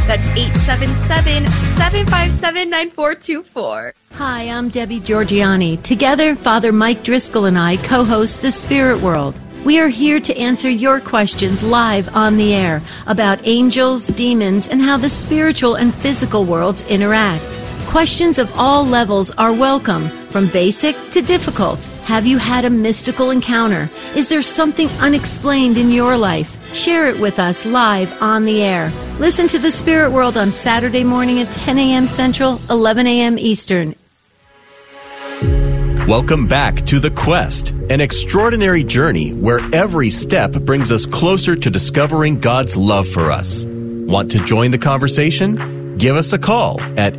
That's 877-757-9424. Hi, I'm Debbie Georgiani. Together, Father Mike Driscoll and I co-host The Spirit World. We are here to answer your questions live on the air about angels, demons, and how the spiritual and physical worlds interact. Questions of all levels are welcome, from basic to difficult. Have you had a mystical encounter? Is there something unexplained in your life? Share it with us live on the air. Listen to The Spirit World on Saturday morning at 10 a.m. Central, 11 a.m. Eastern. Welcome back to The Quest, an extraordinary journey where every step brings us closer to discovering God's love for us. Want to join the conversation? Give us a call at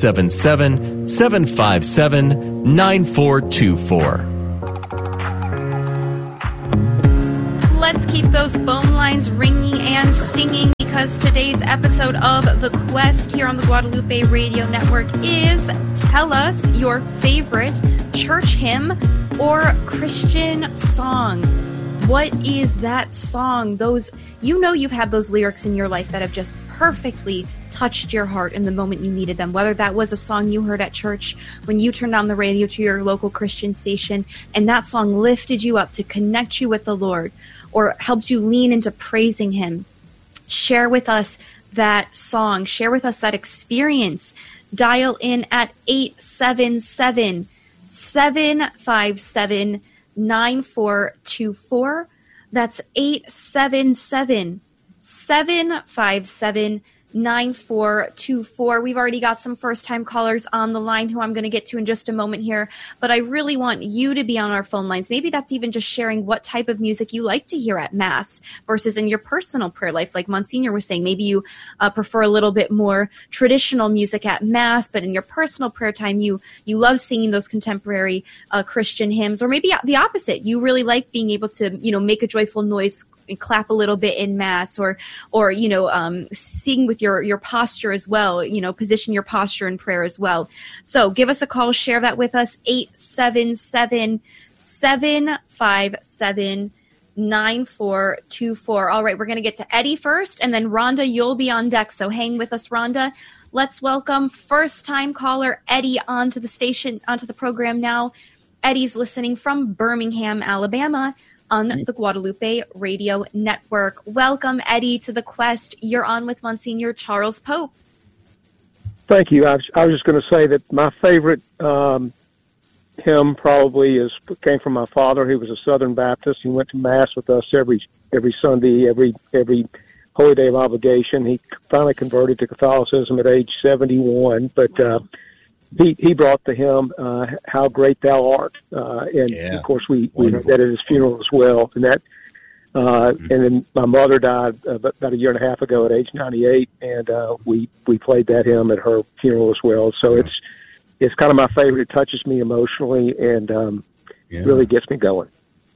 877-757-9424. Let's keep those phone lines ringing and singing, because today's episode of The Quest here on the Guadalupe Radio Network is tell us your favorite church hymn or Christian song. What is that song? Those, you know, you've had those lyrics in your life that have just perfectly touched your heart in the moment you needed them, whether that was a song you heard at church when you turned on the radio to your local Christian station and that song lifted you up to connect you with the Lord or helped you lean into praising Him. Share with us that song. Share with us that experience. Dial in at 877-757-9424. That's 877-757-9424. We've already got some first-time callers on the line who I'm going to get to in just a moment here, but I really want you to be on our phone lines. Maybe that's even just sharing what type of music you like to hear at Mass versus in your personal prayer life, like Monsignor was saying. Maybe you prefer a little bit more traditional music at Mass, but in your personal prayer time, you love singing those contemporary Christian hymns, or maybe the opposite. You really like being able to, make a joyful noise and clap a little bit in Mass, or sing with your posture as well, position your posture in prayer as well. So give us a call, share that with us, 877-757-9424. All right, we're going to get to Eddie first, and then Rhonda, you'll be on deck, so hang with us, Rhonda. Let's welcome first-time caller Eddie onto the program now. Eddie's listening from Birmingham, Alabama, on the Guadalupe Radio Network. Welcome, Eddie, to The Quest. You're on with Monsignor Charles Pope. Thank you. I was just going to say that my favorite hymn probably came from my father. He was a Southern Baptist. He went to Mass with us every Sunday, every Holy Day of Obligation. He finally converted to Catholicism at age 71, but he brought the hymn, How Great Thou Art. Of course, we heard that at his funeral as well. And that, and then my mother died about a year and a half ago at age 98, and we played that hymn at her funeral as well. So it's kind of my favorite. It touches me emotionally and really gets me going.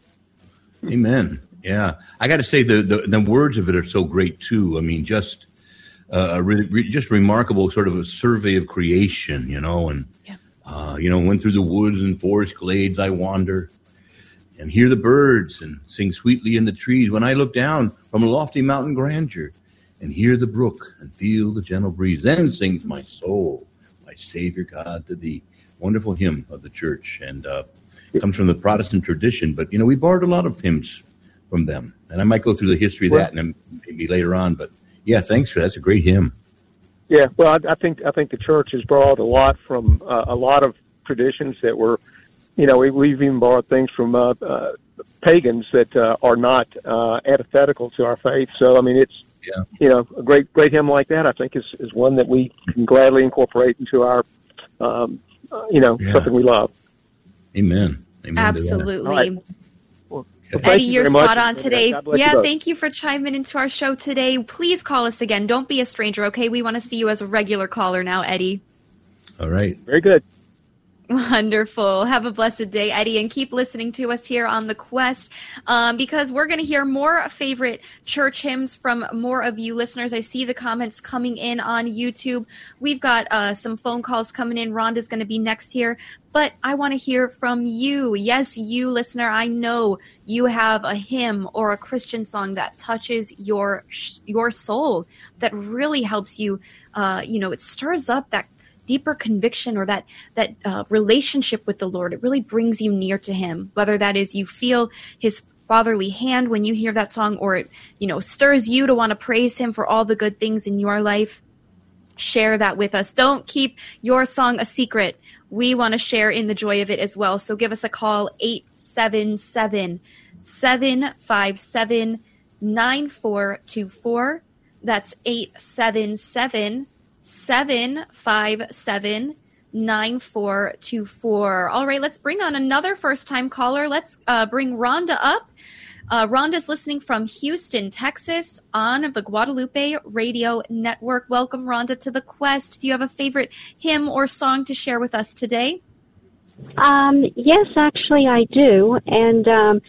Amen. Yeah. I got to say the words of it are so great too. I mean, just just remarkable sort of a survey of creation, and, went through the woods and forest glades I wander and hear the birds and sing sweetly in the trees. When I look down from a lofty mountain grandeur and hear the brook and feel the gentle breeze, then sings my soul, my Savior God, to thee. Wonderful hymn of the church, and comes from the Protestant tradition, but, we borrowed a lot of hymns from them, and I might go through the history of that and then maybe later on, but yeah, thanks for that. That's a great hymn. Yeah, well, I think the church has borrowed a lot from a lot of traditions that were, we've even borrowed things from pagans that are not antithetical to our faith. So, I mean, it's a great hymn like that, I think, is one that we can gladly incorporate into our, something we love. Amen. Absolutely. Eddie, you're spot on today. Thank you for chiming into our show today. Please call us again. Don't be a stranger, okay? We want to see you as a regular caller now, Eddie. All right. Very good. Wonderful. Have a blessed day, Eddie, and keep listening to us here on The Quest, because we're going to hear more favorite church hymns from more of you listeners. I see the comments coming in on YouTube. We've got some phone calls coming in. Rhonda's going to be next here, but I want to hear from you. Yes, you listener, I know you have a hymn or a Christian song that touches your soul, that really helps you, it stirs up that deeper conviction or that relationship with the Lord. It really brings you near to him, whether that is you feel his fatherly hand when you hear that song, or it, stirs you to want to praise him for all the good things in your life. Share that with us. Don't keep your song a secret. We want to share in the joy of it as well. So give us a call, 877-757-9424. That's 877-757-9424. All right, let's bring on another first-time caller. Let's bring Rhonda up. Rhonda's listening from Houston, Texas, on the Guadalupe Radio Network. Welcome, Rhonda, to The Quest. Do you have a favorite hymn or song to share with us today? Yes, actually, I do. And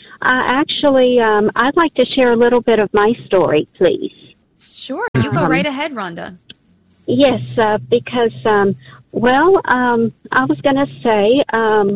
I'd like to share a little bit of my story, please. Sure. You go right ahead, Rhonda. Yes, because, I was going to say,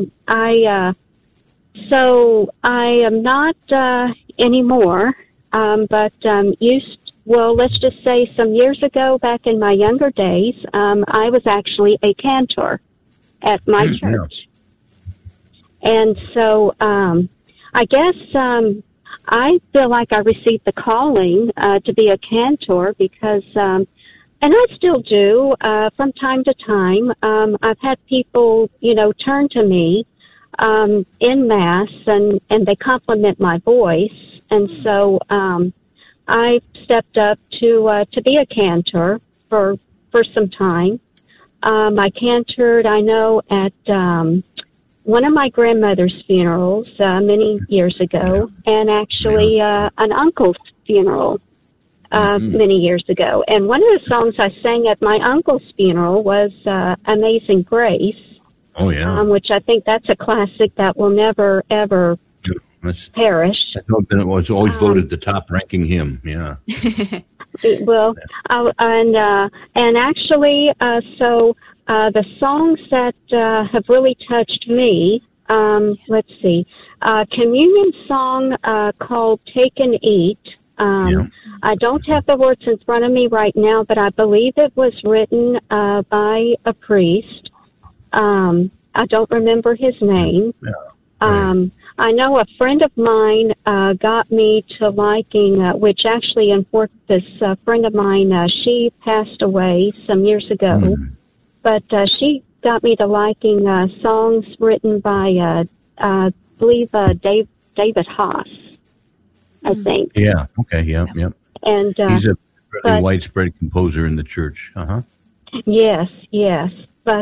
I am not anymore, but let's just say some years ago, back in my younger days, I was actually a cantor at my church. And so I guess I feel like I received the calling to be a cantor because and I still do, from time to time. I've had people, turn to me in Mass, and they compliment my voice. And so I stepped up to be a cantor for some time. I cantored, I know, at one of my grandmother's funerals many years ago, and actually an uncle's funeral many years ago. And one of the songs I sang at my uncle's funeral was Amazing Grace. Oh, yeah. Which I think that's a classic that will never, ever perish. It was always voted the top-ranking hymn, yeah. Well, and actually, the songs that have really touched me, let's see, communion song called Take and Eat. I don't have the words in front of me right now, but I believe it was written by a priest. I don't remember his name. I know a friend of mine got me to liking, which actually, this friend of mine, she passed away some years ago, but she got me to liking songs written by, I believe, David Haas, I think. Yeah, okay, yeah. And he's a pretty widespread composer in the church. Yes, but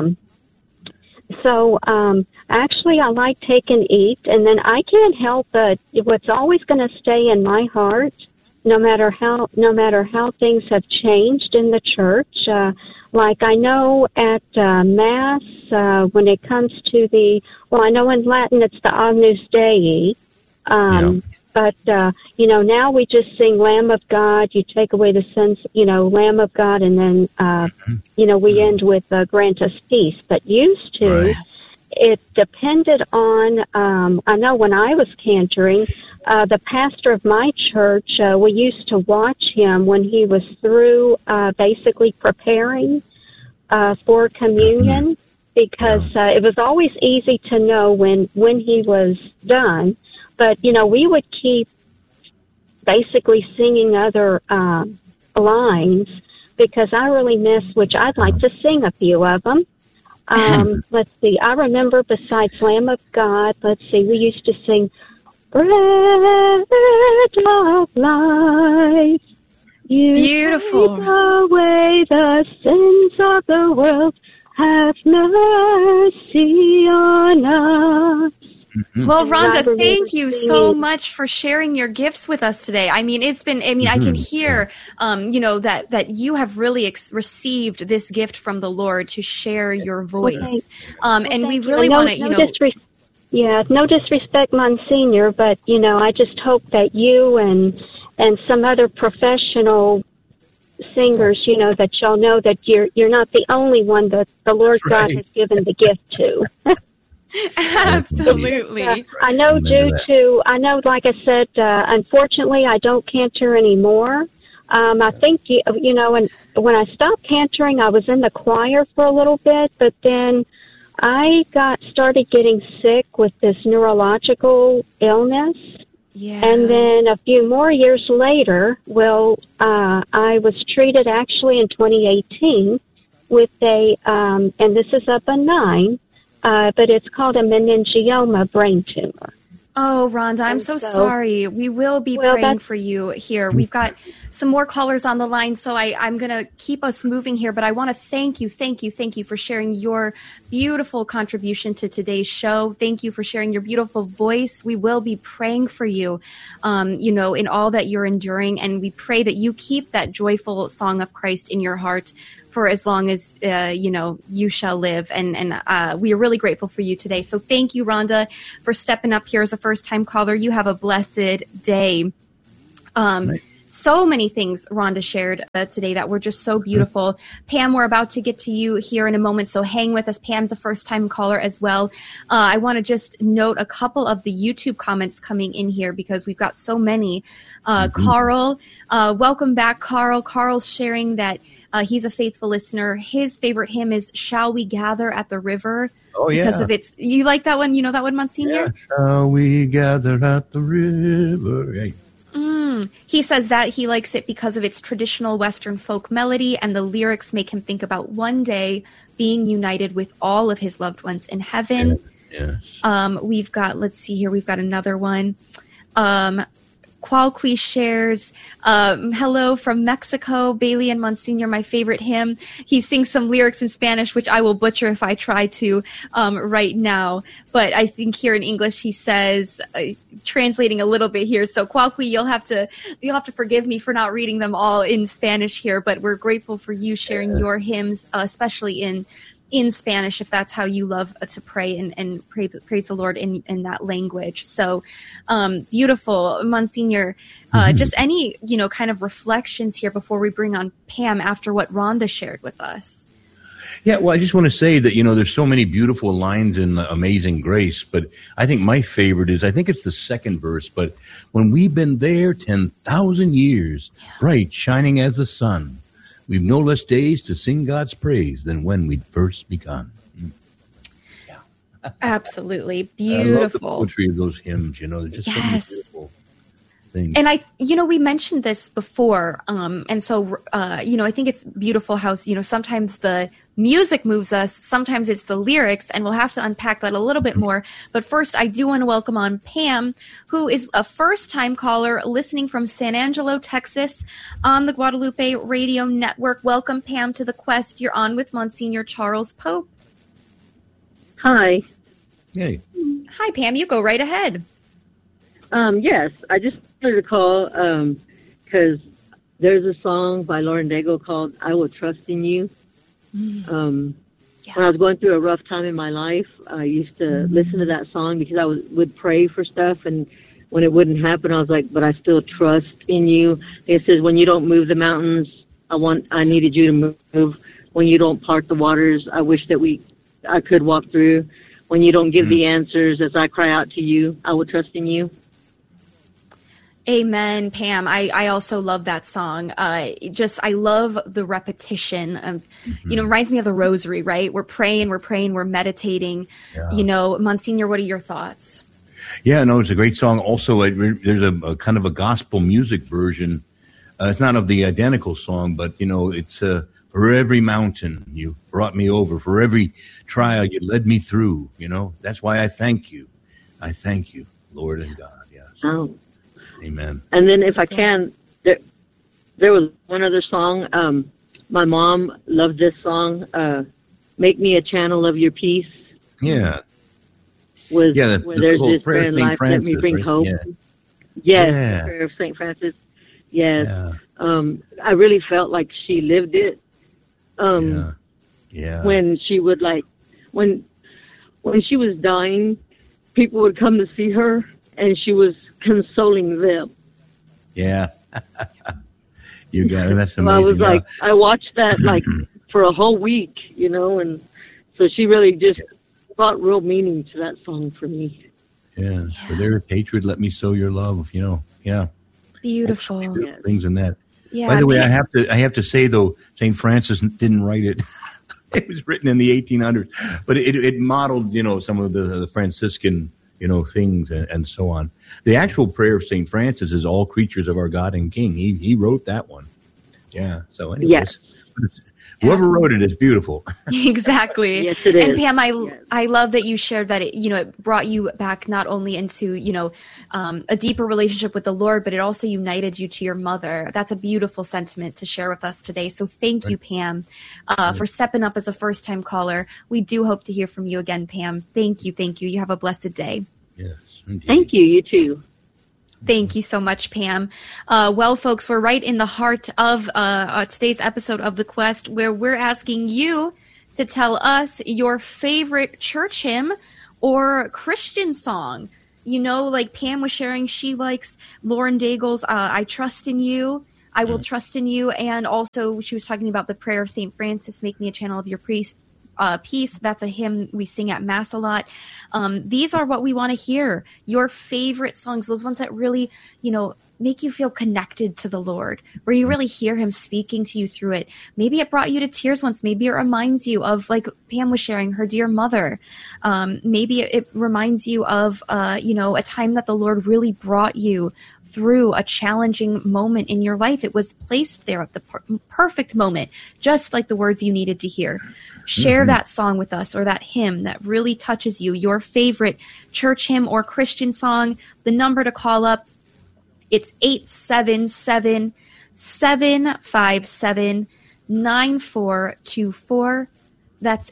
actually I like Take and Eat, and then I can't help but what's always going to stay in my heart, no matter how things have changed in the church. Like I know at Mass, when it comes to I know in Latin it's the Agnus Dei, but now we just sing Lamb of God. You take away the sins, Lamb of God, and then we end with Grant us peace. But used to, it depended on. I know when I was cantoring, the pastor of my church, we used to watch him when he was through, basically preparing for communion, because it was always easy to know when he was done. But, we would keep basically singing other lines because I really miss, which I'd like to sing a few of them. Let's see. I remember besides Lamb of God, we used to sing Bread of Life. You Beautiful. take away the sins of the world. Have mercy on us. Well, Rhonda, remember thank you seeing- so much for sharing your gifts with us today. I mean, I can hear, that you have really received this gift from the Lord to share your voice. And we really want to, no disrespect, Monsignor, but, I just hope that you and some other professional singers, that y'all know that you're not the only one that the Lord God has given the gift to. Absolutely. I know like I said, unfortunately I don't cantor anymore. I think, and when I stopped cantering, I was in the choir for a little bit, but then I started getting sick with this neurological illness. Yeah. And then a few more years later, I was treated actually in 2018 with and this is a benign, but it's called a meningioma brain tumor. Oh, Rhonda, I'm so sorry. We will be praying for you here. We've got some more callers on the line, so I'm going to keep us moving here, but I want to thank you for sharing your beautiful contribution to today's show. Thank you for sharing your beautiful voice. We will be praying for you, in all that you're enduring, and we pray that you keep that joyful song of Christ in your heart for as long as, you shall live. And we are really grateful for you today. So thank you, Rhonda, for stepping up here as a first-time caller. You have a blessed day. So many things Rhonda shared today that were just so beautiful. Pam, we're about to get to you here in a moment, so hang with us. Pam's a first-time caller as well. I want to just note a couple of the YouTube comments coming in here because we've got so many. Carl, welcome back, Carl. Carl's sharing that he's a faithful listener. His favorite hymn is "Shall We Gather at the River?" Oh, yeah. Because of its, you like that one? You know that one, Monsignor? Yeah. Shall we gather at the river? Hey. He says that he likes it because of its traditional Western folk melody, and the lyrics make him think about one day being united with all of his loved ones in heaven. Yes. We've got another one. Qualqui shares, hello from Mexico, Bailey and Monsignor, my favorite hymn. He sings some lyrics in Spanish, which I will butcher if I try to right now. But I think here in English he says, translating a little bit here. So Qualqui, you'll have to forgive me for not reading them all in Spanish here, but we're grateful for you sharing your hymns, especially in Spanish, if that's how you love to pray and praise the Lord in that language. So beautiful, Monsignor. Just any, kind of reflections here before we bring on Pam after what Rhonda shared with us. Yeah, well, I just want to say that, there's so many beautiful lines in Amazing Grace, but I think my favorite is, I think it's the second verse, but when we've been there 10,000 years, bright, shining as the sun, we've no less days to sing God's praise than when we'd first begun. Yeah. Absolutely. Beautiful. I love the poetry of those hymns, they're just so beautiful things. And we mentioned this before. And so, I think it's beautiful how, sometimes the music moves us, sometimes it's the lyrics, and we'll have to unpack that a little bit more. But first, I do want to welcome on Pam, who is a first-time caller listening from San Angelo, Texas, on the Guadalupe Radio Network. Welcome, Pam, to The Quest. You're on with Monsignor Charles Pope. Hi. Hey. Hi, Pam. You go right ahead. Yes, I just wanted to call because there's a song by Lauren Daigle called "I Will Trust in You." When I was going through a rough time in my life, I used to listen to that song because I would pray for stuff, and when it wouldn't happen, I was like, but I still trust in you. It says, when you don't move the mountains, I needed you to move. When you don't part the waters, I wish that I could walk through. When you don't give the answers, as I cry out to you, I will trust in you. Amen, Pam. I also love that song. I love the repetition. Reminds me of the rosary, right? We're praying, we're meditating. Yeah. Monsignor, what are your thoughts? Yeah, no, it's a great song. Also, there's a kind of a gospel music version. It's not of the identical song, but, it's for every mountain you brought me over, for every trial you led me through. That's why I thank you. I thank you, Lord and God. Yes. Oh. Amen. And then if I can, there was one other song. My mom loved this song, Make Me a Channel of Your Peace. Yeah. was Yeah, where there's this prayer in life, let me bring hope. Yeah. Yes, Yeah. the prayer of St. Francis. Yes. Yeah. I really felt like she lived it. Yeah. When she would when she was dying, people would come to see her and she was consoling them. Yeah. You got it. That's So amazing. I was I watched that for a whole week, and so she really just brought real meaning to that song for me. Yeah. For their hatred, let me sow your love. Yeah. Beautiful. Things in that. Yeah. By the way, I have to say though, St. Francis didn't write it. It was written in the 1800s, but it modeled, some of the Franciscan, things and so on. The actual prayer of St. Francis is all creatures of our God and King. He wrote that one. Yeah. So anyways, Yes. Whoever wrote it is beautiful. Exactly. Yes, it is. And Pam, Yes. I love that you shared that it brought you back not only into, a deeper relationship with the Lord, but it also united you to your mother. That's a beautiful sentiment to share with us today. So thank you, Pam, for stepping up as a first-time caller. We do hope to hear from you again, Pam. Thank you. Thank you. You have a blessed day. Yes. Indeed. Thank you. You too. Thank you so much, Pam. Well, folks, we're right in the heart of today's episode of The Quest, where we're asking you to tell us your favorite church hymn or Christian song. Like Pam was sharing, she likes Lauren Daigle's I Trust in You, I Will Trust in You, and also she was talking about the prayer of St. Francis, make me a channel of your peace. That's a hymn we sing at Mass a lot. These are what we want to hear. Your favorite songs, those ones that really, make you feel connected to the Lord, where you really hear him speaking to you through it. Maybe it brought you to tears once. Maybe it reminds you of, like Pam was sharing, her dear mother. Maybe it reminds you of, a time that the Lord really brought you through a challenging moment in your life. It was placed there at the perfect moment, just like the words you needed to hear. Share that song with us, or that hymn that really touches you, your favorite church hymn or Christian song. The number to call up, it's 877-757-9424. That's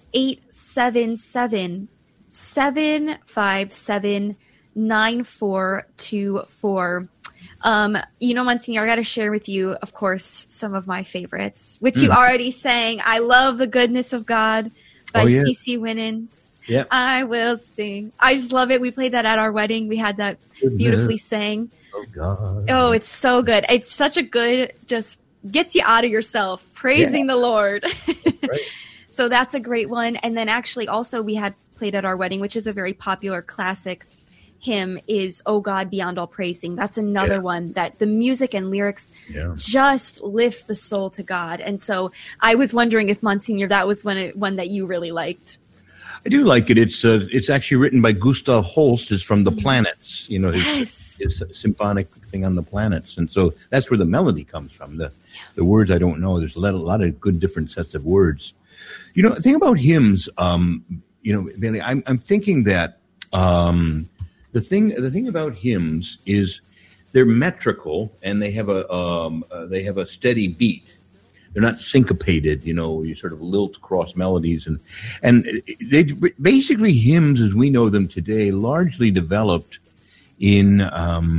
877-757-9424. Monsignor, I got to share with you, of course, some of my favorites, which you already sang. I love The Goodness of God by C.C. Winans. Yep. I will sing. I just love it. We played that at our wedding. We had that beautifully sang. Oh, God. Oh, it's so good. It's such a good, just gets you out of yourself, praising the Lord. Right. So that's a great one. And then actually also we had played at our wedding, which is a very popular classic hymn, is "Oh God, Beyond All Praising." That's another one that the music and lyrics just lift the soul to God. And so I was wondering if, Monsignor, that was one that you really liked. I do like it. It's actually written by Gustav Holst. It's from The Planets, his symphonic thing on the planets. And so that's where the melody comes from. The words I don't know. There's a lot of good different sets of words. The thing about hymns, Bailey, I'm thinking that the thing about hymns is they're metrical and they have a steady beat. They're not syncopated, you sort of lilt across melodies, and they basically, hymns as we know them today largely developed during at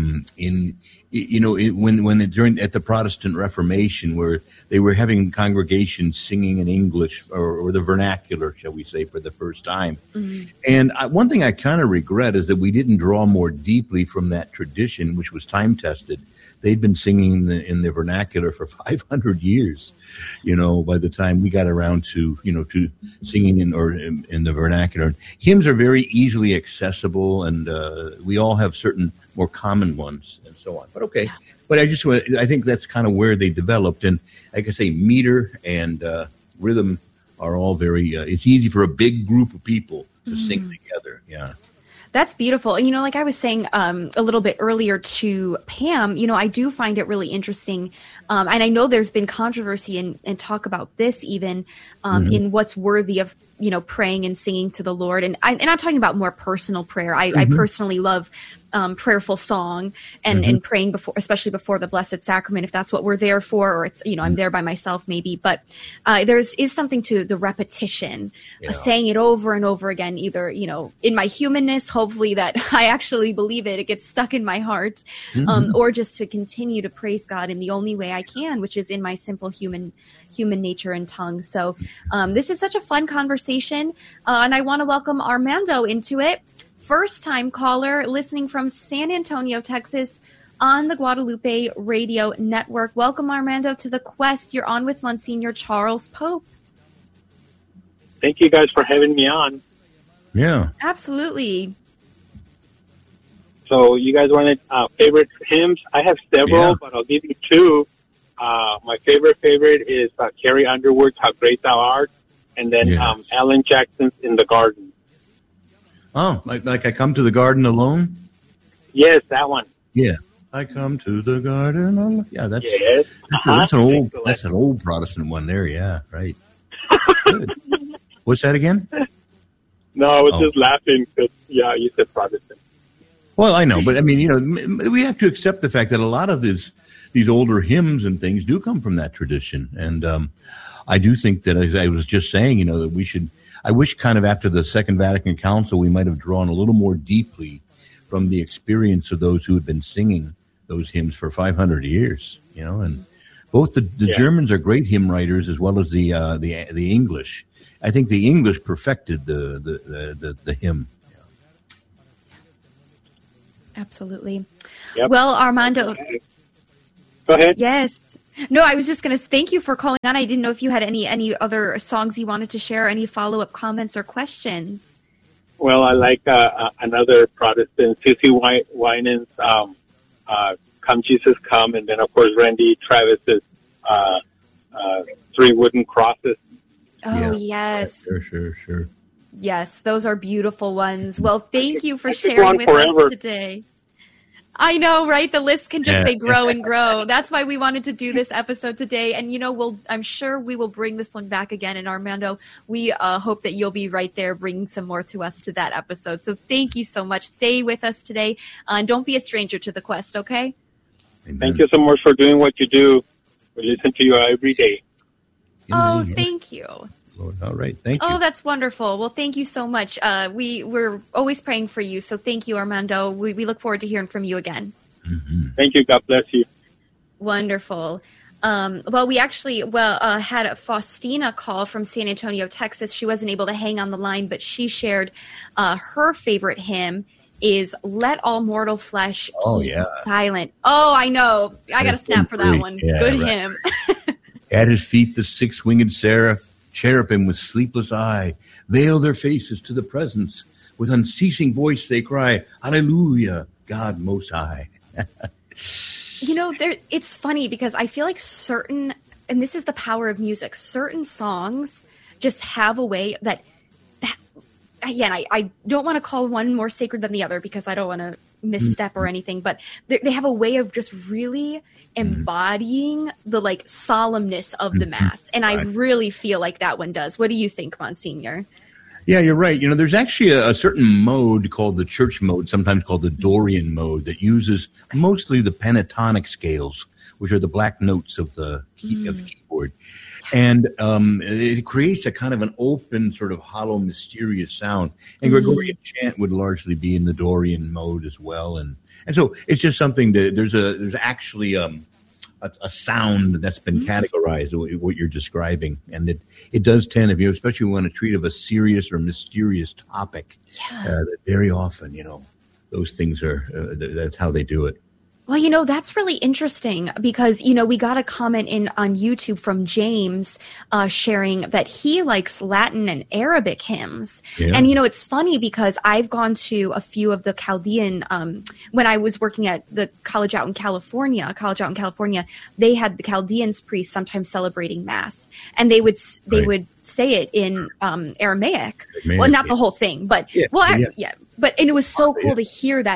the Protestant Reformation, where they were having congregations singing in English or the vernacular, shall we say, for the first time. Mm-hmm. And one thing I kind of regret is that we didn't draw more deeply from that tradition, which was time tested. They'd been singing in the vernacular for 500 years, by the time we got around to singing in the vernacular. Hymns are very easily accessible, and we all have certain more common ones and so on. But okay. But I think that's kind of where they developed. And like I say, meter and rhythm are all very, it's easy for a big group of people to sing together. Yeah. That's beautiful. Like I was saying a little bit earlier to Pam, I do find it really interesting And I know there's been controversy and talk about this even in what's worthy of, praying and singing to the Lord. And I'm talking about more personal prayer. I personally love prayerful song and praying before, especially before the Blessed Sacrament, if that's what we're there for, or it's, I'm there by myself maybe. But there is something to the repetition, saying it over and over again, either, in my humanness, hopefully that I actually believe it gets stuck in my heart, or just to continue to praise God in the only way I can, which is in my simple human nature and tongue. So this is such a fun conversation, and I want to welcome Armando into it. First-time caller listening from San Antonio, Texas, on the Guadalupe Radio Network. Welcome, Armando, to The Quest. You're on with Monsignor Charles Pope. Thank you guys for having me on. Yeah. Absolutely. So you guys wanted favorite hymns? I have several, but I'll give you two. My favorite is Carrie Underwood's How Great Thou Art, and then Alan Jackson's In the Garden. Oh, like I come to the garden alone? Yes, that one. Yeah. I come to the garden alone. Yeah, that's that's an old Protestant one there. Yeah, right. Good. What's that again? No, I was just laughing because, you said Protestant. Well, I know, but I mean, we have to accept the fact that a lot of these older hymns and things do come from that tradition. And I do think that, as I was just saying, that we should, I wish kind of after the Second Vatican Council, we might have drawn a little more deeply from the experience of those who had been singing those hymns for 500 years, and both the Germans are great hymn writers as well as the English. I think the English perfected the hymn. Absolutely. Yep. Well, Armando. Go ahead. Yes. No, I was just going to thank you for calling on. I didn't know if you had any other songs you wanted to share, any follow-up comments or questions. Well, I like another Protestant, Susie Winans, Come Jesus Come, and then, of course, Randy Travis's Three Wooden Crosses. Oh, yes. Sure. Yes, those are beautiful ones. Well, thank you for sharing with us today. I know, right? The list can just grow and grow. That's why we wanted to do this episode today. And, I'm sure we will bring this one back again. And Armando, we hope that you'll be right there bringing some more to us to that episode. So thank you so much. Stay with us today. And don't be a stranger to the Quest, okay? Amen. Thank you so much for doing what you do. We listen to you every day. Oh, thank you. Lord, all right. Thank you. Oh, that's wonderful. Well, thank you so much. We're always praying for you. So thank you, Armando. We look forward to hearing from you again. Mm-hmm. Thank you. God bless you. Wonderful. Well, we actually had a Faustina call from San Antonio, Texas. She wasn't able to hang on the line, but she shared her favorite hymn is Let All Mortal Flesh Keep Silent. Oh, I know. I got a snap for that one. Yeah, good hymn. At his feet, the six-winged cherubim with sleepless eye veil their faces to the presence. With unceasing voice they cry, Hallelujah, God Most High. It's funny because I feel like certain, and this is the power of music, certain songs just have a way that again, I don't want to call one more sacred than the other because I don't want to misstep or anything, but they have a way of just really embodying the solemnness of the Mass. And I really feel like that one does. What do you think, Monsignor? Yeah, you're right. There's actually a certain mode called the church mode, sometimes called the Dorian mode, that uses mostly the pentatonic scales, which are the black notes of the keyboard. And it creates a kind of an open, sort of hollow, mysterious sound. And Gregorian chant would largely be in the Dorian mode as well. And so it's just something that there's actually a sound that's been categorized, what you're describing. And it does tend, especially when you want to treat of a serious or mysterious topic, that very often, those things are, that's how they do it. Well, that's really interesting because, we got a comment in on YouTube from James sharing that he likes Latin and Arabic hymns. Yeah. And, it's funny because I've gone to a few of the Chaldean, when I was working at the college out in California, they had the Chaldeans priests sometimes celebrating Mass. And they would say it in Aramaic. Well, not the whole thing, but, and it was so cool to hear that.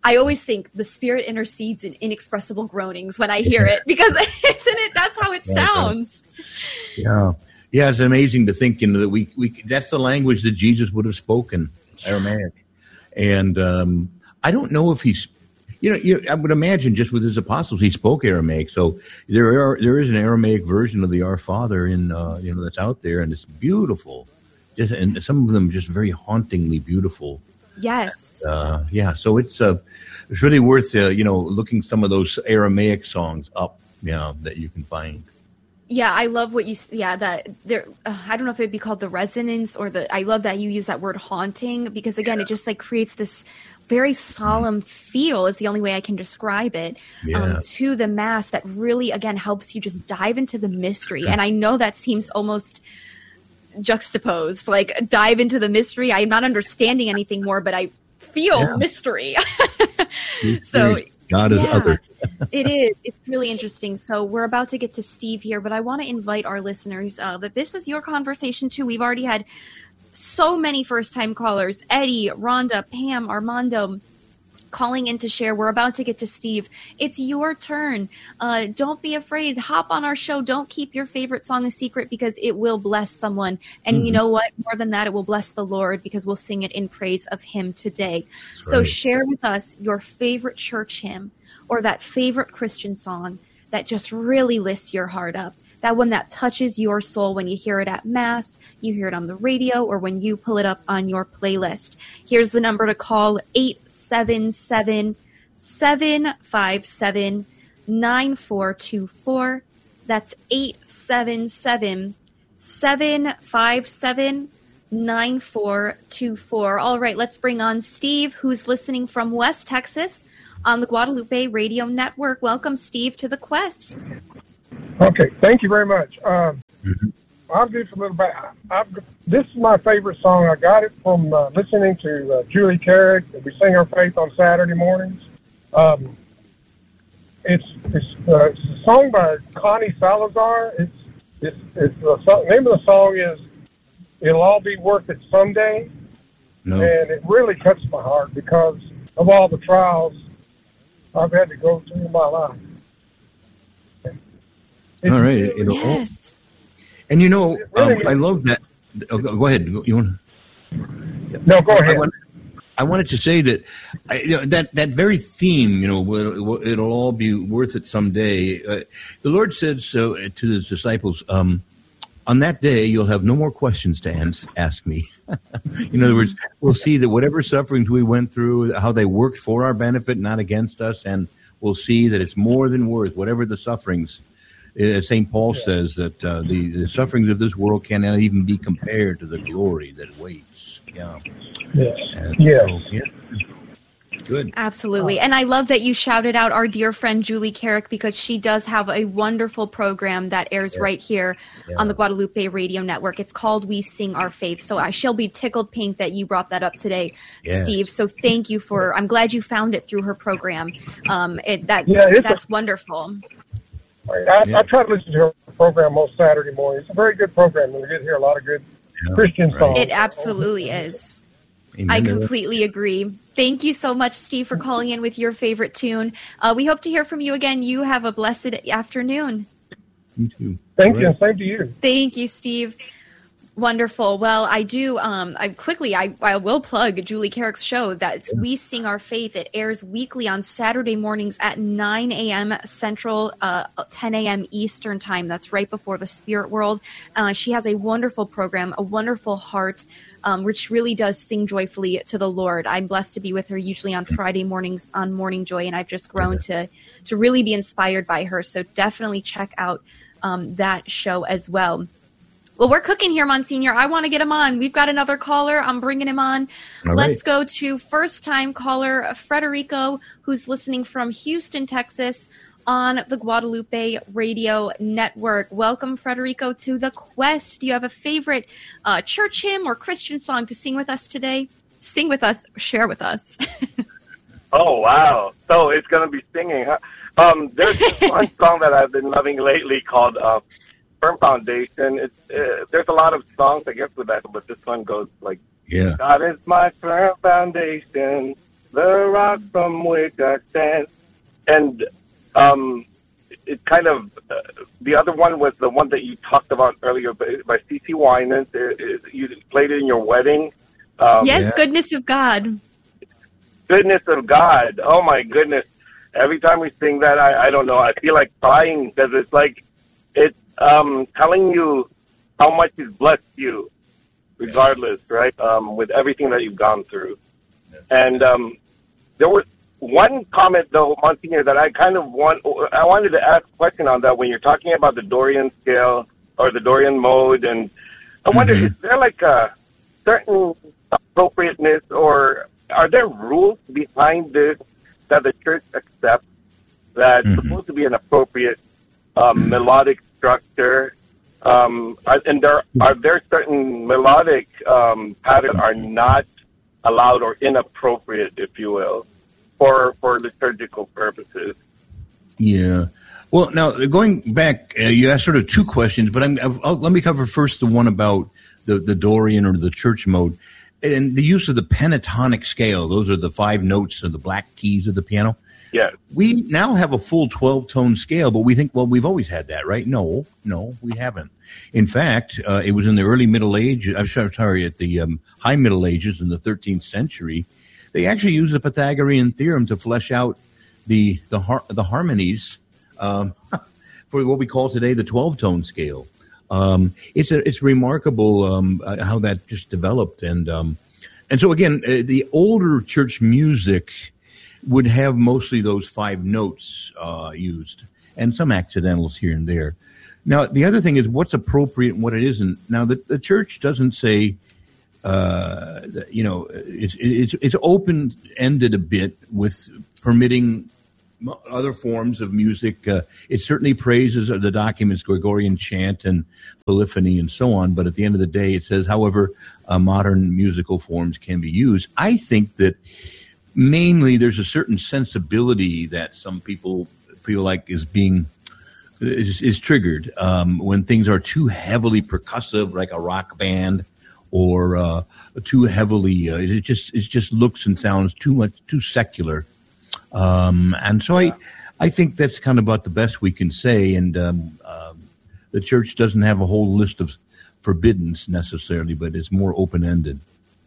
I always think the Spirit intercedes in inexpressible groanings when I hear it, because that's how it sounds. Yeah. Yeah, it's amazing to think, that we that's the language that Jesus would have spoken, Aramaic. And I don't know if he's, I would imagine just with his apostles, he spoke Aramaic. So there is an Aramaic version of the Our Father that's out there, and it's beautiful. And some of them just very hauntingly beautiful. Yes. So it's really worth, looking some of those Aramaic songs up, that you can find. Yeah, I love what that there. I don't know if it'd be called the resonance or I love that you use that word haunting, because again, it just like creates this very solemn feel is the only way I can describe it to the Mass that really, again, helps you just dive into the mystery. And I know that seems almost juxtaposed, like dive into the mystery. I'm not understanding anything more, but I feel mystery. So God is other. It is. It's really interesting. So we're about to get to Steve here, but I want to invite our listeners that this is your conversation too. We've already had so many first-time callers: Eddie, Rhonda, Pam, Armando, calling in to share. We're about to get to Steve. It's your turn. Don't be afraid. Hop on our show. Don't keep your favorite song a secret, because it will bless someone. And you know what? More than that, it will bless the Lord, because we'll sing it in praise of him today. That's so share with us your favorite church hymn or that favorite Christian song that just really lifts your heart up. That one that touches your soul when you hear it at Mass, you hear it on the radio, or when you pull it up on your playlist. Here's the number to call: 877-757-9424. That's 877-757-9424. All right, let's bring on Steve, who's listening from West Texas on the Guadalupe Radio Network. Welcome, Steve, to the Quest. Okay, thank you very much. I'll give a little bit. This is my favorite song. I got it from listening to Julie Carrick. We sing our faith on Saturday mornings. It's a song by Connie Salazar. The name of the song is "It'll All Be Worth It Someday," and it really cuts my heart because of all the trials I've had to go through in my life. All right. Yes. And I love that. Go ahead. You want? No, go ahead. I wanted to say that that very theme, it'll all be worth it someday. The Lord said so to his disciples. On that day, you'll have no more questions to ask me. In other words, we'll see that whatever sufferings we went through, how they worked for our benefit, not against us, and we'll see that it's more than worth whatever the sufferings. St. Paul says that the sufferings of this world cannot even be compared to the glory that waits. Yeah. Good. Absolutely. And I love that you shouted out our dear friend Julie Carrick, because she does have a wonderful program that airs right here on the Guadalupe Radio Network. It's called We Sing Our Faith. So I shall be tickled pink that you brought that up today, Steve. So thank you I'm glad you found it through her program. That's wonderful. I try to listen to her program most Saturday morning. It's a very good program, and we get to hear a lot of good Christian songs. It absolutely is. Amen. I completely agree. Thank you so much, Steve, for calling in with your favorite tune. We hope to hear from you again. You have a blessed afternoon. You too. Thank you, and same to you. Thank you, Steve. Wonderful. Well, I do. I will plug Julie Carrick's show. That's We Sing Our Faith. It airs weekly on Saturday mornings at 9 a.m. Central, 10 a.m. Eastern time. That's right before the Spirit World. She has a wonderful program, a wonderful heart, which really does sing joyfully to the Lord. I'm blessed to be with her usually on Friday mornings on Morning Joy, and I've just grown to really be inspired by her. So definitely check out that show as well. Well, we're cooking here, Monsignor. I want to get him on. We've got another caller. I'm bringing him on. Let's go to first-time caller Frederico, who's listening from Houston, Texas, on the Guadalupe Radio Network. Welcome, Frederico, to the Quest. Do you have a favorite church hymn or Christian song to sing with us today? Sing with us, share with us. Oh, wow. So it's going to be singing, huh? There's this one song that I've been loving lately called Firm Foundation. There's a lot of songs, I guess, with that, but this one goes like, God is my firm foundation, the rock from which I stand. And it kind of, the other one was the one that you talked about earlier by C.C. Winans. You played it in your wedding. Yes, Goodness of God. Goodness of God. Oh, my goodness. Every time we sing that, I don't know, I feel like crying because it's like, it's telling you how much He's blessed you, regardless, right, with everything that you've gone through. And there was one comment, though, Monsignor, that I wanted to ask a question on that when you're talking about the Dorian scale or the Dorian mode. And I wonder, is there like a certain appropriateness, or are there rules behind this that the church accepts that's supposed to be an appropriate melodic structure? And are there certain melodic patterns that are not allowed or inappropriate, if you will, for liturgical purposes? Yeah. Well, now, going back, you asked sort of two questions, but let me cover first the one about the Dorian or the church mode and the use of the pentatonic scale. Those are the 5 notes of the black keys of the piano. Yeah. We now have a full 12-tone scale, but we think, well, we've always had that, right? No, we haven't. In fact, it was in the early Middle Ages, at the high Middle Ages in the 13th century, they actually used the Pythagorean theorem to flesh out the harmonies for what we call today the 12-tone scale. It's remarkable how that just developed, and so again, the older church music would have mostly those 5 notes used, and some accidentals here and there. Now, the other thing is what's appropriate and what it isn't. Now, the church doesn't say, it's open-ended a bit with permitting other forms of music. It certainly praises the documents, Gregorian chant and polyphony and so on. But at the end of the day, it says, however, modern musical forms can be used. I think that mainly there's a certain sensibility that some people feel like is triggered when things are too heavily percussive, like a rock band, or too heavily. It just looks and sounds too secular. And so I think that's kind of about the best we can say. And the church doesn't have a whole list of forbiddens necessarily, but it's more open-ended.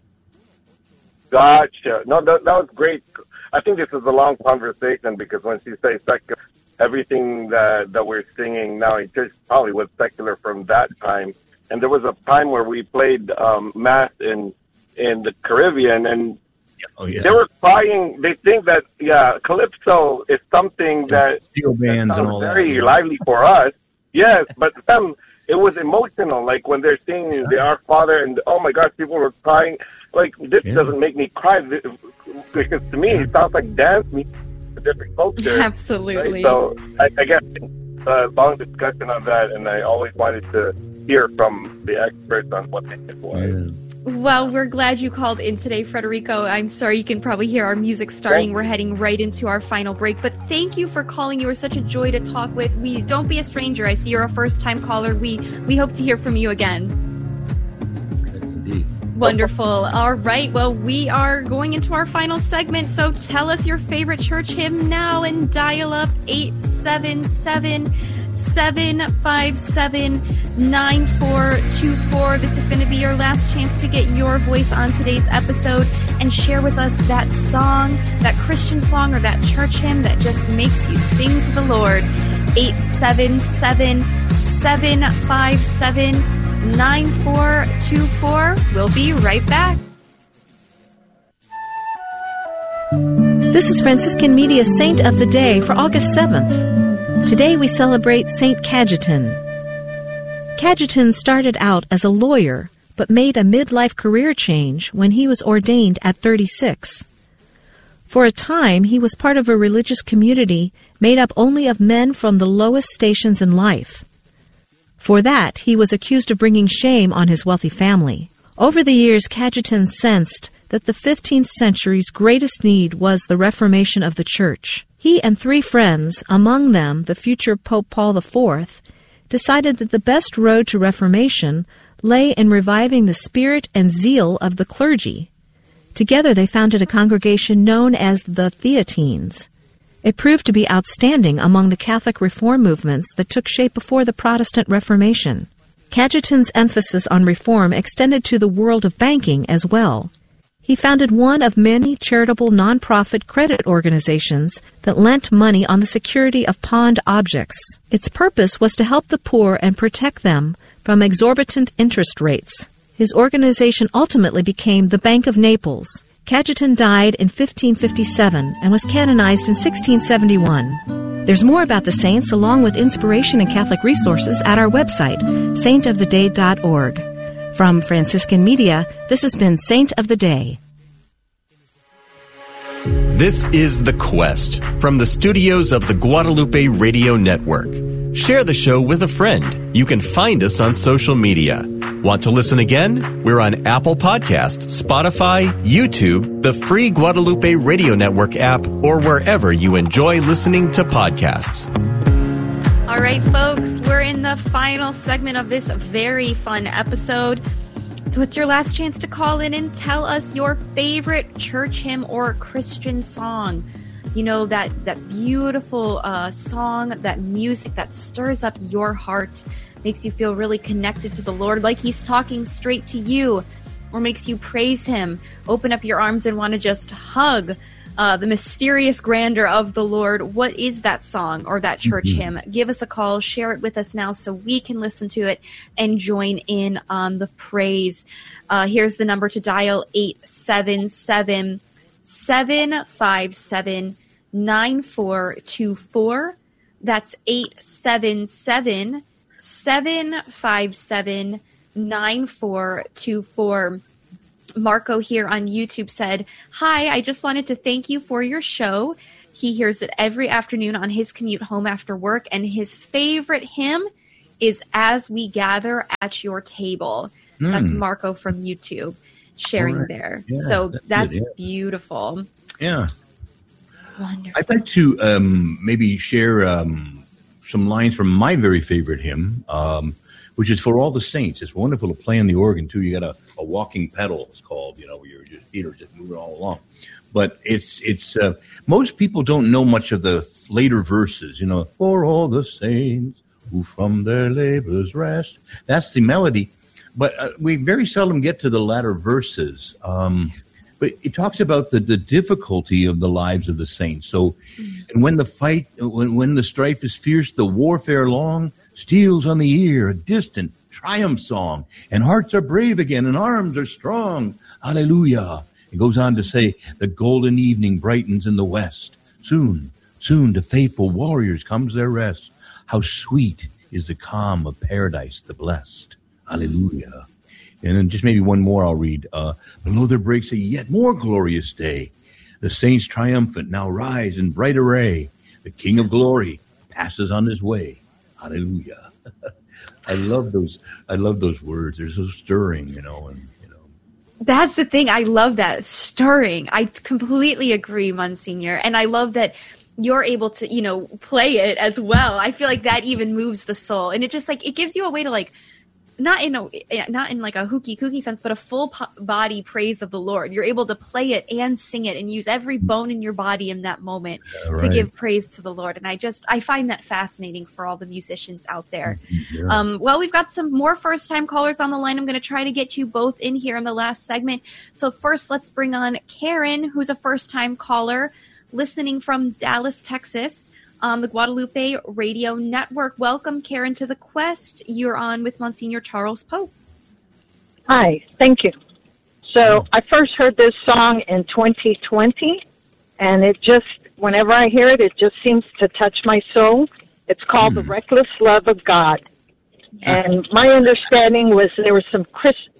Gotcha. No, that was great. I think this is a long conversation because when you say secular, everything that we're singing now in church probably was secular from that time. And there was a time where we played Mass in the Caribbean, and they were crying. They think that, calypso is something that steel bands and all very that. lively for us. Yes, but it was emotional. Like when they're singing the Our Father, and oh my gosh, people were crying. Like, this doesn't make me cry because to me it sounds like dance music, a different culture. Absolutely. Right? So I guess a long discussion on that, and I always wanted to hear from the experts on what they think was. Well, we're glad you called in today, Federico. I'm sorry, you can probably hear our music starting. We're heading right into our final break. But thank you for calling. You were such a joy to talk with. Don't be a stranger. I see you're a first-time caller. We hope to hear from you again. Indeed. Wonderful. All right. Well, we are going into our final segment. So tell us your favorite church hymn now and dial up 877-757-9424. This is going to be your last chance to get your voice on today's episode and share with us that song, that Christian song or that church hymn that just makes you sing to the Lord. 877-757-9424. We'll be right back. This is Franciscan Media's Saint of the Day for August 7th. Today we celebrate Saint Cajetan. Cajetan started out as a lawyer, but made a midlife career change when he was ordained at 36. For a time, he was part of a religious community made up only of men from the lowest stations in life. For that, he was accused of bringing shame on his wealthy family. Over the years, Cajetan sensed that the 15th century's greatest need was the reformation of the Church. He and 3 friends, among them the future Pope Paul IV, decided that the best road to reformation lay in reviving the spirit and zeal of the clergy. Together they founded a congregation known as the Theatines. It proved to be outstanding among the Catholic reform movements that took shape before the Protestant Reformation. Cajetan's emphasis on reform extended to the world of banking as well. He founded one of many charitable nonprofit credit organizations that lent money on the security of pawned objects. Its purpose was to help the poor and protect them from exorbitant interest rates. His organization ultimately became the Bank of Naples. Cajetan died in 1557 and was canonized in 1671. There's more about the saints along with inspiration and Catholic resources at our website, saintoftheday.org. From Franciscan Media, this has been Saint of the Day. This is The Quest from the studios of the Guadalupe Radio Network. Share the show with a friend. You can find us on social media. Want to listen again? We're on Apple Podcasts, Spotify, YouTube, the free Guadalupe Radio Network app, or wherever you enjoy listening to podcasts. All right, folks, we're in the final segment of this very fun episode. So it's your last chance to call in and tell us your favorite church hymn or Christian song. You know, that beautiful song, that music that stirs up your heart, makes you feel really connected to the Lord, like he's talking straight to you, or makes you praise him, open up your arms and want to just hug the mysterious grandeur of the Lord. What is that song or that church hymn? Give us a call. Share it with us now so we can listen to it and join in on the praise. Here's the number to dial, 877-757-9424. That's 877-757-9424. Marco here on YouTube said, "Hi, I just wanted to thank you for your show. He hears it every afternoon on his commute home after work, and his favorite hymn is As We Gather at Your Table." That's Marco from YouTube sharing there. Yeah, so that's beautiful. Yeah. Wonderful. I'd like to maybe share some lines from my very favorite hymn, which is For All the Saints. It's wonderful to play on the organ, too. You got a walking pedal, it's called, where your feet are just moving all along. But it's most people don't know much of the later verses, for all the saints who from their labors rest. That's the melody. But we very seldom get to the latter verses. But it talks about the difficulty of the lives of the saints. So, and when the fight, when the strife is fierce, the warfare long, steals on the ear a distant triumph song, and hearts are brave again, and arms are strong. Hallelujah. It goes on to say, the golden evening brightens in the west. Soon to faithful warriors comes their rest. How sweet is the calm of paradise, the blessed. Hallelujah. And then just maybe one more I'll read. Below there breaks a yet more glorious day. The saints triumphant now rise in bright array. The King of glory passes on his way. Hallelujah. I love those words. They're so stirring, That's the thing. I love that. It's stirring. I completely agree, Monsignor. And I love that you're able to, play it as well. I feel like that even moves the soul. And it just it gives you a way to not in like a hooky kooky sense, but a full body praise of the Lord. You're able to play it and sing it and use every bone in your body in that moment to give praise to the Lord. And I find that fascinating for all the musicians out there. Yeah. Well, we've got some more first-time callers on the line. I'm going to try to get you both in here in the last segment. So first, let's bring on Karen, who's a first-time caller listening from Dallas, Texas, on the Guadalupe Radio Network. Welcome, Karen, to The Quest. You're on with Monsignor Charles Pope. Hi, thank you. So I first heard this song in 2020, and it just, whenever I hear it, it just seems to touch my soul. It's called The Reckless Love of God. And my understanding was there was some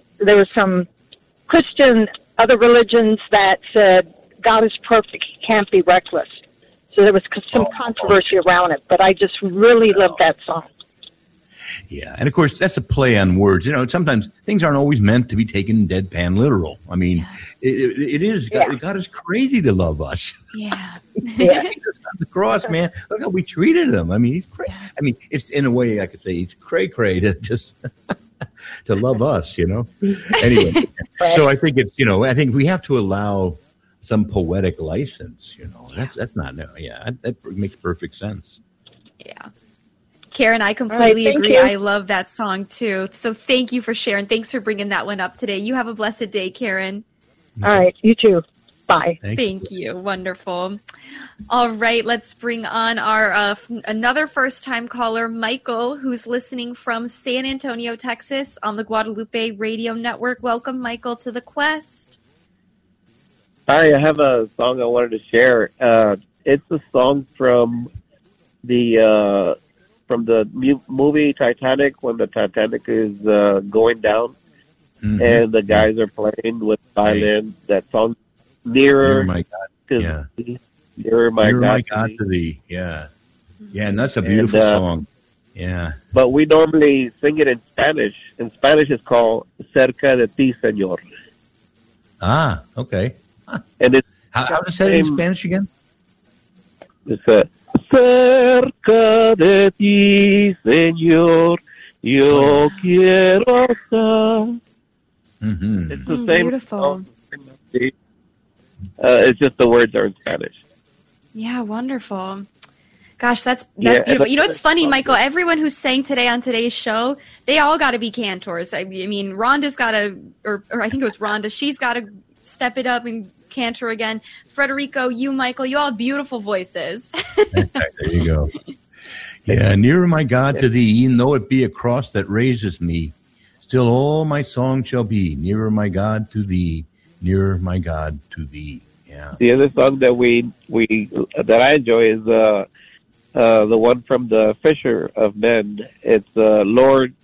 Christian, other religions that said God is perfect, he can't be reckless. So there was some controversy around it, but I just really love that song. Yeah, and of course, that's a play on words. Sometimes things aren't always meant to be taken deadpan literal. I mean, it is. Yeah. God is crazy to love us. Yeah. Yeah. On the cross, man. Look how we treated him. I mean, he's crazy. I mean, it's in a way I could say he's cray-cray to just to love us, Anyway, So I think it's, I think we have to allow some poetic license, that's not, that makes perfect sense. Yeah. Karen, I completely agree. You. I love that song too. So thank you for sharing. Thanks for bringing that one up today. You have a blessed day, Karen. All right. You too. Bye. Thank you. Wonderful. All right. Let's bring on our another first-time caller, Michael, who's listening from San Antonio, Texas on the Guadalupe Radio Network. Welcome, Michael, to the Quest. Hi, I have a song I wanted to share. It's a song from the movie Titanic, when the Titanic is going down, and the guys are playing with violin. That song, Nearer My God, to Thee. Nearer My God to Thee. Yeah, and that's a beautiful song. Yeah, but we normally sing it in Spanish. In Spanish, it's called Cerca de Ti, Señor. Ah, okay. And it's how to say it in Spanish again? It's cerca de ti, Señor, yo quiero estar. It's the same. Beautiful. It's just the words are in Spanish. Yeah, wonderful. Gosh, that's beautiful. It's funny, Michael. Everyone who's sang today on today's show, they all got to be cantors. I mean, Rhonda's got to, or I think it was Rhonda. She's got to step it up and cantor again. Frederico, you, Michael, you all have beautiful voices. There you go. Yeah, nearer my God to thee, even though it be a cross that raises me, still all my song shall be nearer my God to thee, nearer my God to thee. Yeah. The other song that that I enjoy is the one from the Fisher of Men. It's Lord,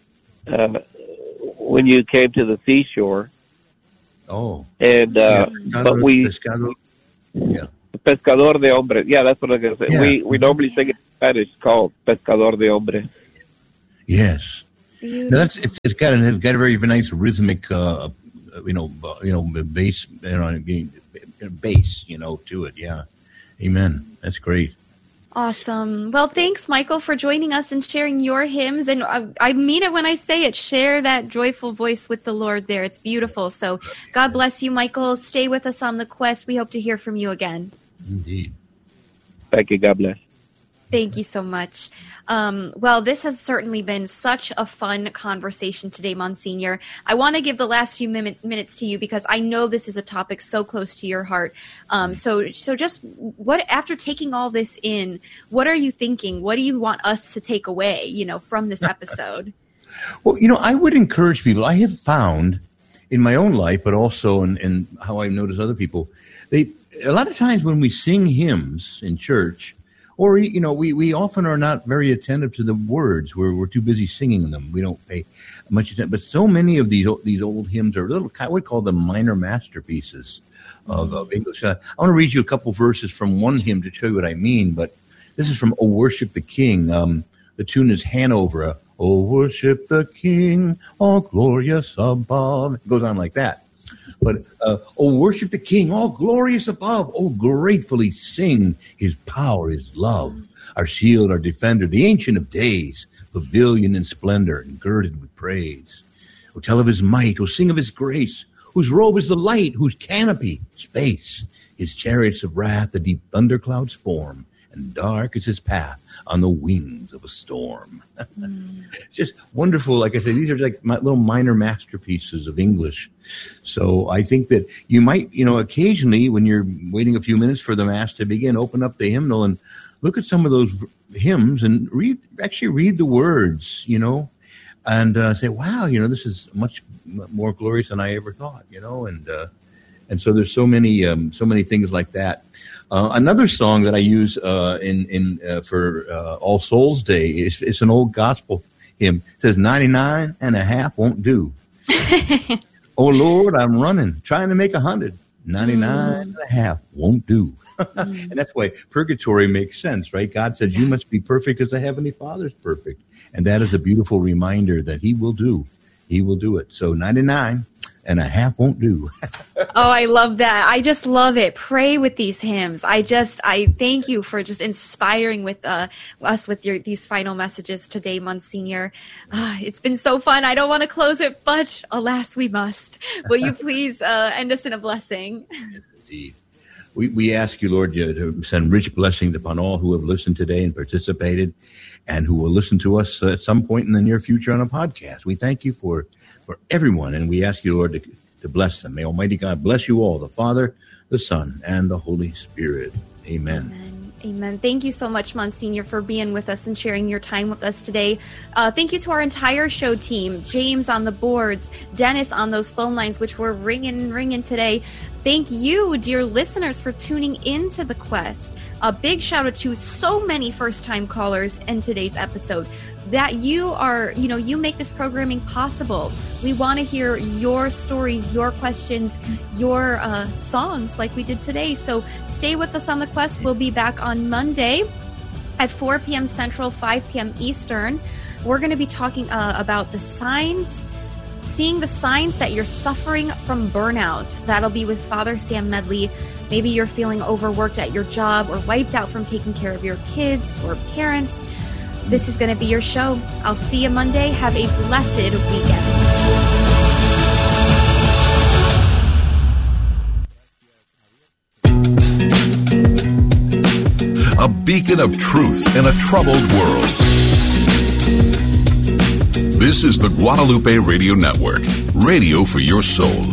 when you came to the seashore. Oh. And but we Pescador de Hombres. Yeah, that's what I'm gonna say. Yeah. We normally sing it in Spanish, called Pescador de Hombres. Yes. Now it's got a very nice rhythmic bass bass to it. Yeah. Amen. That's great. Awesome. Well, thanks, Michael, for joining us and sharing your hymns. And I mean it when I say it. Share that joyful voice with the Lord there. It's beautiful. So God bless you, Michael. Stay with us on the Quest. We hope to hear from you again. Indeed. Thank you. God bless. Thank you so much. Well, this has certainly been such a fun conversation today, Monsignor. I want to give the last few minutes to you because I know this is a topic so close to your heart. So just after taking all this in, what are you thinking? What do you want us to take away, from this episode? Well, I would encourage people. I have found in my own life, but also in how I notice other people, a lot of times when we sing hymns in church, or, we often are not very attentive to the words. We're too busy singing them. We don't pay much attention. But so many of these old hymns are little, I would call them minor masterpieces of English. I want to read you a couple verses from one hymn to show you what I mean. But this is from "O Worship the King." The tune is Hanover. "O worship the King, all glorious above." It goes on like that. But, oh, worship the King, all glorious above. Oh, gratefully sing his power, his love, our shield, our defender, the Ancient of Days, pavilion in splendor and girded with praise. Oh, tell of his might, oh, sing of his grace, whose robe is the light, whose canopy, space, his chariots of wrath, the deep thunderclouds form, and dark is his path on the wings of a storm. It's just wonderful. Like I said, these are like little minor masterpieces of English. So I think that you might, occasionally when you're waiting a few minutes for the Mass to begin, open up the hymnal and look at some of those hymns and read the words, and say, wow, this is much more glorious than I ever thought, and so there's so many things like that. Another song that I use for All Souls Day it's an old gospel hymn. It says 99 and a half won't do. Oh Lord, I'm running, trying to make 100. 99 and a half won't do. And that's why purgatory makes sense, right? God says you must be perfect as the Heavenly Father's perfect. And that is a beautiful reminder that He will do. He will do it. So 99, and a half won't do. Oh, I love that. I just love it. Pray with these hymns. I thank you for just inspiring with us with these final messages today, Monsignor. It's been so fun. I don't want to close it, but alas, we must. Will you please end us in a blessing? Yes, indeed. We ask you, Lord, to send rich blessings upon all who have listened today and participated, and who will listen to us at some point in the near future on a podcast. We thank you for everyone, and we ask you, Lord, to bless them. May Almighty God bless you all, the Father, the Son, and the Holy Spirit. Amen. Amen. Thank you so much, Monsignor, for being with us and sharing your time with us today. Thank you to our entire show team, James on the boards, Dennis on those phone lines, which were ringing today. Thank you, dear listeners, for tuning into The Quest. A big shout out to so many first-time callers in today's episode. That you make this programming possible. We want to hear your stories, your questions, your songs like we did today. So stay with us on The Quest. We'll be back on Monday at 4 p.m. Central, 5 p.m. Eastern. We're going to be talking about the signs, seeing the signs that you're suffering from burnout. That'll be with Father Sam Medley. Maybe you're feeling overworked at your job or wiped out from taking care of your kids or parents. This is going to be your show. I'll see you Monday. Have a blessed weekend. A beacon of truth in a troubled world. This is the Guadalupe Radio Network, radio for your soul.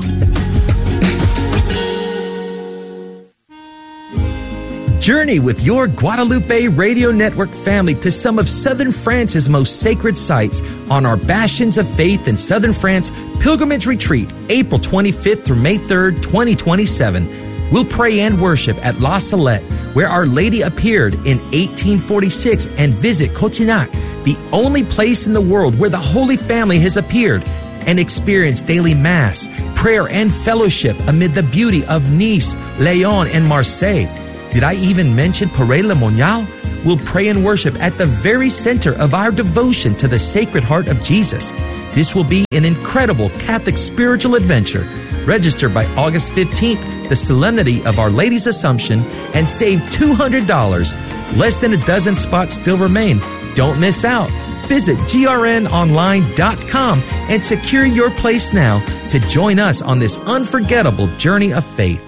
Journey with your Guadalupe Radio Network family to some of Southern France's most sacred sites on our Bastions of Faith in Southern France Pilgrimage Retreat, April 25th through May 3rd, 2027. We'll pray and worship at La Salette, where Our Lady appeared in 1846, and visit Cotignac, the only place in the world where the Holy Family has appeared, and experience daily Mass, prayer, and fellowship amid the beauty of Nice, Lyon, and Marseille. Did I even mention Paray-le-Monial? We'll pray and worship at the very center of our devotion to the Sacred Heart of Jesus. This will be an incredible Catholic spiritual adventure. Register by August 15th, the Solemnity of Our Lady's Assumption, and save $200. Less than a dozen spots still remain. Don't miss out. Visit grnonline.com and secure your place now to join us on this unforgettable journey of faith.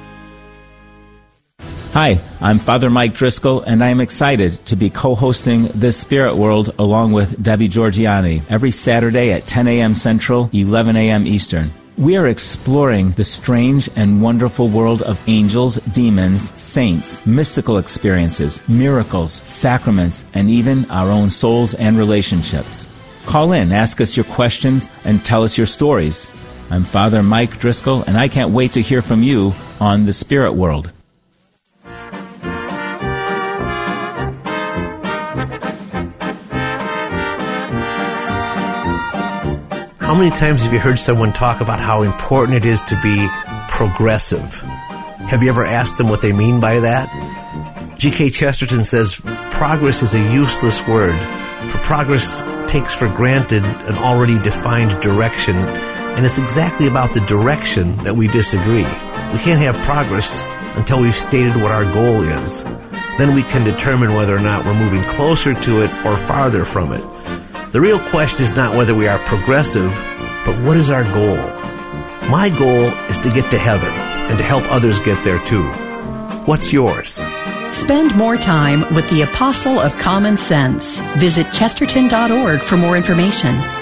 Hi, I'm Father Mike Driscoll, and I am excited to be co-hosting This Spirit World along with Debbie Georgiani every Saturday at 10 a.m. Central, 11 a.m. Eastern. We are exploring the strange and wonderful world of angels, demons, saints, mystical experiences, miracles, sacraments, and even our own souls and relationships. Call in, ask us your questions, and tell us your stories. I'm Father Mike Driscoll, and I can't wait to hear from you on The Spirit World. How many times have you heard someone talk about how important it is to be progressive? Have you ever asked them what they mean by that? G.K. Chesterton says, progress is a useless word, for progress takes for granted an already defined direction, and it's exactly about the direction that we disagree. We can't have progress until we've stated what our goal is. Then we can determine whether or not we're moving closer to it or farther from it. The real question is not whether we are progressive, but what is our goal? My goal is to get to heaven and to help others get there too. What's yours? Spend more time with the Apostle of Common Sense. Visit Chesterton.org for more information.